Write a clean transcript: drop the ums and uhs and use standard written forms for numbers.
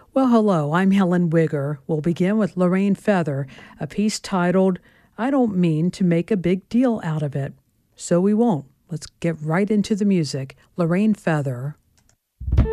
Well, hello, I'm Helen Wigger. We'll begin with Lorraine Feather, a piece titled, I Don't Mean to Make a Big Deal Out of It. So we won't. Let's get right into the music. Lorraine Feather.